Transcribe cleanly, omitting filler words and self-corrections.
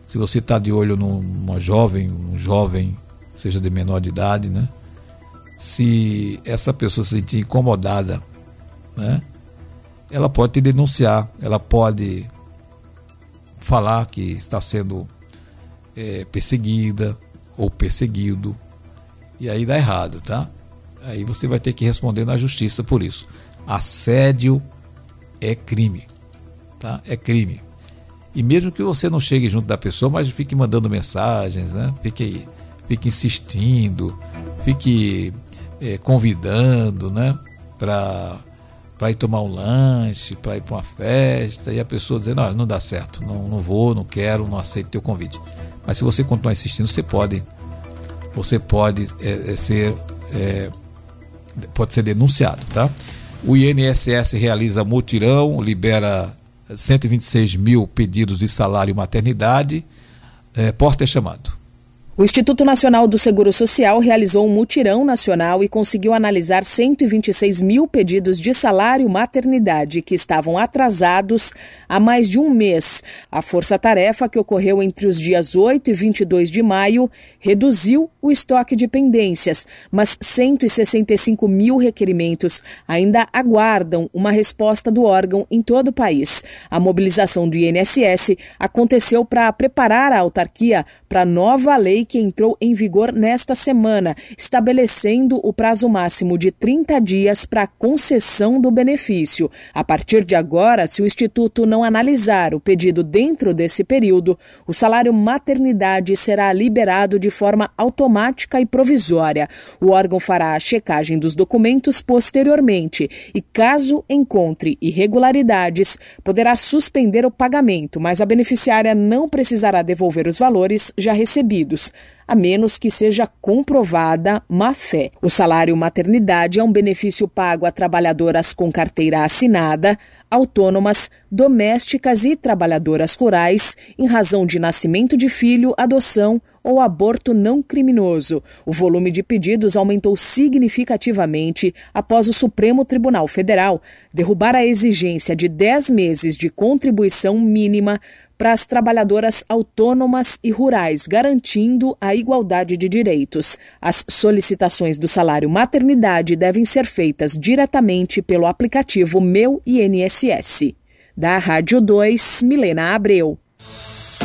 Se você está de olho numa jovem, um jovem, seja de menor de idade, né? Se essa pessoa se sentir incomodada, né? Ela pode te denunciar, ela pode falar que está sendo perseguida ou perseguido, e aí dá errado, tá? Aí você vai ter que responder na justiça por isso. Assédio é crime, tá? É crime. E mesmo que você não chegue junto da pessoa, mas fique mandando mensagens, né? Fique insistindo, fique convidando, né? Para ir tomar um lanche, para ir para uma festa, e a pessoa dizendo, olha, não dá certo, não vou, não quero, não aceito teu convite. Mas se você continuar insistindo, você pode ser denunciado, tá? O INSS realiza mutirão, libera 126 mil pedidos de salário maternidade, porta é chamado. O Instituto Nacional do Seguro Social realizou um mutirão nacional e conseguiu analisar 126 mil pedidos de salário maternidade que estavam atrasados há mais de um mês. A força-tarefa, que ocorreu entre os dias 8 e 22 de maio, reduziu o estoque de pendências, mas 165 mil requerimentos ainda aguardam uma resposta do órgão em todo o país. A mobilização do INSS aconteceu para preparar a autarquia para a nova lei que entrou em vigor nesta semana, estabelecendo o prazo máximo de 30 dias para a concessão do benefício. A partir de agora, se o Instituto não analisar o pedido dentro desse período, o salário maternidade será liberado de forma automática e provisória. O órgão fará a checagem dos documentos posteriormente e, caso encontre irregularidades, poderá suspender o pagamento, mas a beneficiária não precisará devolver os valores já recebidos, a menos que seja comprovada má-fé. O salário maternidade é um benefício pago a trabalhadoras com carteira assinada, autônomas, domésticas e trabalhadoras rurais em razão de nascimento de filho, adoção ou aborto não criminoso. O volume de pedidos aumentou significativamente após o Supremo Tribunal Federal derrubar a exigência de 10 meses de contribuição mínima para as trabalhadoras autônomas e rurais, garantindo a igualdade de direitos. As solicitações do salário maternidade devem ser feitas diretamente pelo aplicativo Meu INSS. Da Rádio 2, Milena Abreu.